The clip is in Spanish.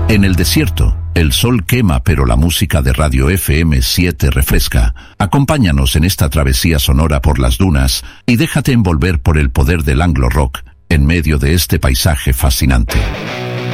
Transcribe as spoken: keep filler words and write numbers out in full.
En el desierto, el sol quema, pero la música de Radio F M siete refresca. Acompáñanos en esta travesía sonora por las dunas y déjate envolver por el poder del Anglo Rock en medio de este paisaje fascinante.